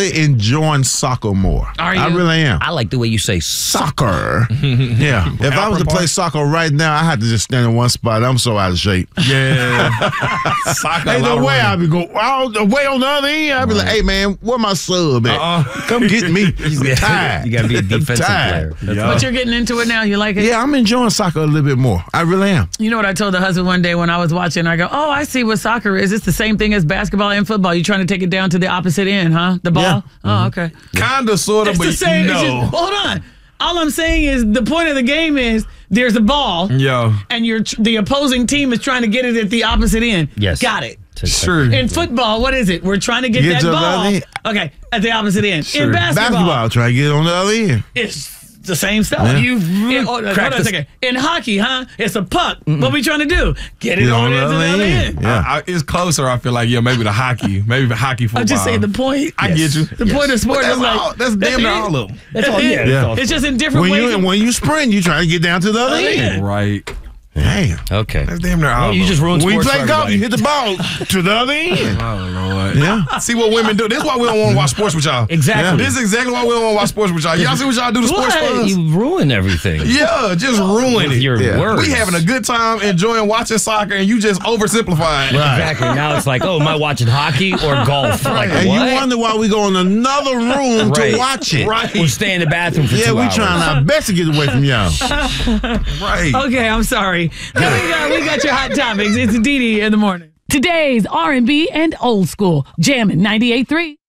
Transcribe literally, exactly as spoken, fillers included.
really enjoying soccer more. Are you? I really am. I like the way you say soccer. Yeah. If I was to play soccer right now, I had to just stand in one spot. I'm so out of shape. Yeah. Soccer. Ain't no way I'd be go out the way on the other end. I'd be like, hey man, where my sub at? Uh-uh. Come get me. I'm tired. You got to be a defensive tired. player. That's Yeah. But you're getting into it now. You like it? Yeah, I'm enjoying soccer a little bit more. I really am. You know what I told the husband one day when I was watching? I go, oh, I see what soccer is. It's the same thing as basketball and football. You're trying to take it down to the opposite end, huh? The ball? Yeah. Oh, okay. Kind of, sort of, It's but the same. no. It's just, hold on. All I'm saying is the point of the game is there's a ball, Yo. and you're the opposing team is trying to get it at the opposite end. Yes. Got it. Sure. In football, what is it? We're trying to get, Get that to the ball. other end. Okay, at the opposite end. Sure. In basketball, Basketball, try to get on the other end. it's the same stuff. Yeah. You in, hold on, hold on a second. In hockey, huh? It's a puck. What we trying to do? Get it Get on, on the the other other end. end. Yeah. I, I, it's closer, I feel like. Yeah, maybe the hockey. Maybe the hockey football. I'm just saying the point. I get you. The point of sports But is that's like all- that's damn near it. all of them. That's all, It- yeah, that's all. It's just in different When ways. you when you sprint, you try to get down to the other Other end. end. Right. Damn. Okay. That's damn near all Well, of you them. just ruined When you sports play for golf, everybody. you hit the ball to the other end. Oh, Lord. Yeah. See what women do. This is why we don't want to watch sports with y'all. Exactly. This is exactly why we don't want to watch sports with y'all. Y'all see what y'all do to sports for us? You ruin everything. Yeah, just ruin With it. your Yeah. words. We having a good time enjoying watching soccer, and you just oversimplify it. Exactly. Now it's like, oh, am I watching hockey or golf? Like, And what? you wonder why we go in another room Right. to watch it. Right. We'll stay in the bathroom for Yeah, two we hours. trying our best to get away from y'all. Right. Okay, I'm sorry. Coming up, we got your hot topics. It's Dee Dee in the morning. Today's R and B and old school. Jammin' ninety-eight point three.